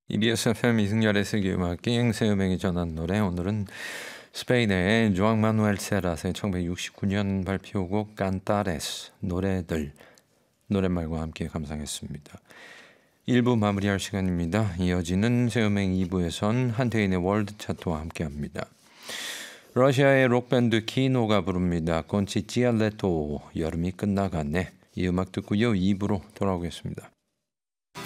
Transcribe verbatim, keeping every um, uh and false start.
이비에스 에프엠 이승열의 세계음악기 새음악이 전한 노래. 오늘은 스페인의 조앙 마누엘 세라스의 천구백육십구 년 발표곡 깐타레스 노래들 노랫말과 함께 감상했습니다. 일 부 마무리할 시간입니다. 이어지는 새음악 이 부에선 한태인의 월드 차트와 함께합니다. 러시아의 록밴드 키노가 부릅니다. 콘치치알레토 여름이 끝나갔네. 이 음악 듣고요. 이 부로 돌아오겠습니다.